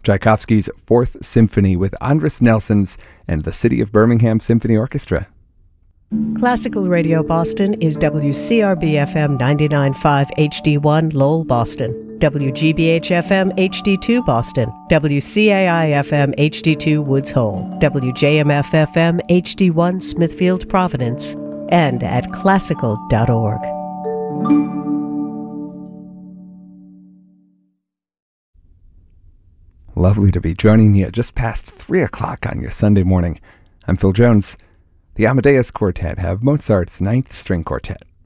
Tchaikovsky's Fourth Symphony with Andris Nelsons and the City of Birmingham Symphony Orchestra. Classical Radio Boston is WCRB-FM 99.5 HD1 Lowell, Boston, WGBH-FM HD2 Boston, WCAI-FM HD2 Woods Hole, WJMF-FM HD1 Smithfield, Providence, and at classical.org. Lovely to be joining you just past 3 o'clock on your Sunday morning. I'm Phil Jones. The Amadeus Quartet have Mozart's Ninth String Quartet.